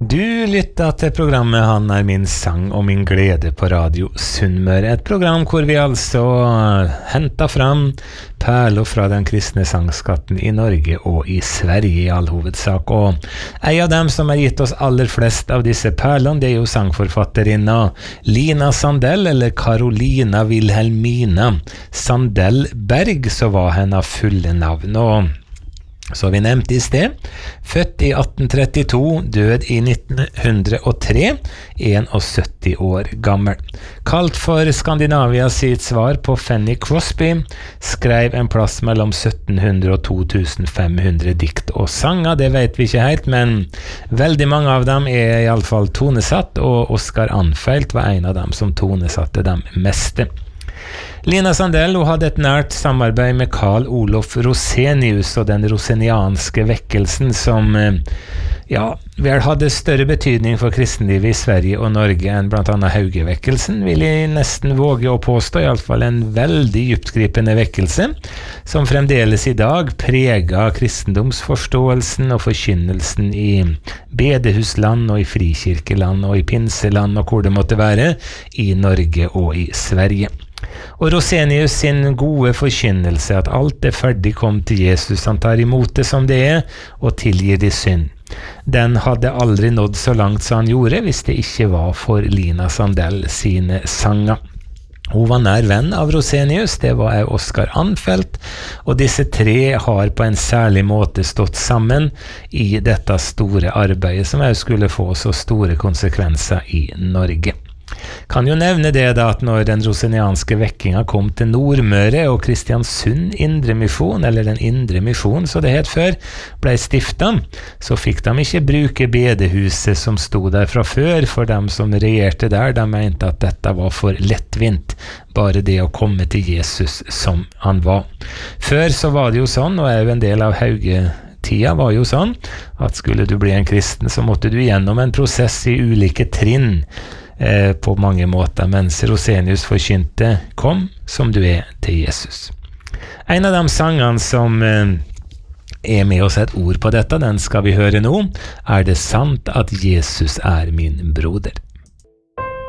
Du lytter til programmet Han min sang og min glede på Radio Sunnmøre. Et program hvor vi altså henter fram perler fra den kristne sangskatten i Norge og i Sverige i all hovedsak. Og en av dem som har gitt oss aller flest av disse perlene, det er jo sangforfatterinna Lina Sandell, eller Carolina Wilhelmina Sandell Berg, så var henne fulle navn. Og så vi nevnte i sted, født i 1832, død i 1903, 71 år gammel. Kalt for Skandinavia sitt svar på Fanny Crosby, skrev en plass mellom 1700 og 2500 dikt og sanger, det vet vi ikke helt, men veldig mange av dem er i alle fall tonesatt, og Oscar Anfelt var en av dem som tonesatte dem meste. Lina Sandell hadde et nært samarbeid med Carl Olof Rosenius og den rosenianske vekkelsen som vel hadde større betydning for kristenlivet i Sverige og Norge enn blant annet Haugevekkelsen, vil jeg nesten våge å påstå, i alle fall en veldig dyptgripende vekkelse, som fremdeles i dag preger kristendomsforståelsen og forkynnelsen i bedehusland og i frikirkeland og i pinseland og hvor det måtte være, i Norge og i Sverige. Og Rosenius sin gode forkynnelse at alt er ferdig kom til Jesus, han tar imot det som det er og tilgir de synd. Den hadde aldri nådd så langt som han gjorde hvis det ikke var for Lina Sandell sine sanger. Hun var nær venn av Rosenius, det var Oscar Anfelt, og disse tre har på en særlig måte stått sammen i dette store arbeidet som skulle få så store konsekvenser i Norge. Kan jo nevne det da at når den rosenianske vekkinga kom til Nordmøre og Kristiansund Indre Misjon, eller den Indre Misjon så det het før, ble stiftet, så fikk de ikke bruke bedehuset som stod der fra før, for dem som regjerte der, de mente at dette var for lettvint, bare det å komme til Jesus som han var. Før så var det jo sånn, og en del av Hauge-tida var jo sånn, at skulle du bli en kristen så måtte du gjennom en prosess i ulike trinn, på mange måter, mens Rosenius forkynte «Kom som du er til Jesus». En av de sangene som er med oss et ord på dette, den skal vi høre nå. Er det sant at Jesus er min broder?